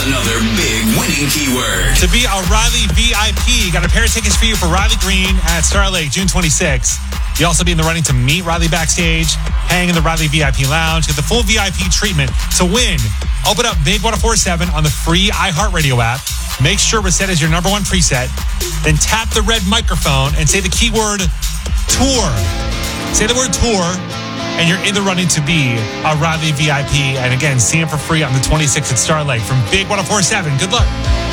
another big winning keyword. To be a Riley VIP, got a pair of tickets for you for Riley Green at Star Lake, June 26th. You'll also be in the running to meet Riley backstage, hang in the Riley VIP lounge, get the full VIP treatment. To win, open up Big 104.7 on the free iHeartRadio app. Make sure it's set as your number one preset. Then tap the red microphone and say the keyword tour. Say the word tour, and you're in the running to be a Riley VIP. And again, see him for free on the 26th at Star Lake from Big 104.7. Good luck.